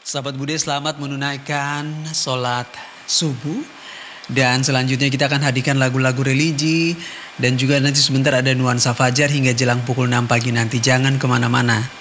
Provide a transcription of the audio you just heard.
Sahabat Bude, selamat menunaikan sholat subuh. Dan selanjutnya kita akan hadirkan lagu-lagu religi. Dan juga nanti sebentar ada nuansa fajar hingga jelang pukul 6 pagi nanti. Jangan kemana-mana.